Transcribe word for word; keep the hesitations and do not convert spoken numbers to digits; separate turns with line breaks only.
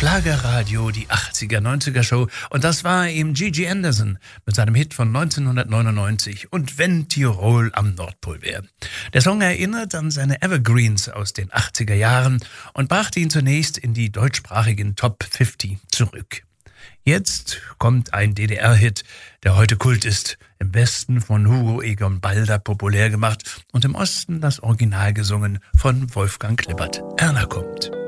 Schlagerradio, die achtziger, neunziger Show. Und das war eben Gigi Anderson mit seinem Hit von neunzehnhundertneunundneunzig und Wenn Tirol am Nordpol wäre. Der Song erinnert an seine Evergreens aus den achtziger Jahren und brachte ihn zunächst in die deutschsprachigen Top fünfzig zurück. Jetzt kommt ein D D R-Hit, der heute Kult ist, im Westen von Hugo Egon Balder populär gemacht und im Osten das Original gesungen von Wolfgang Klippert. Erna kommt.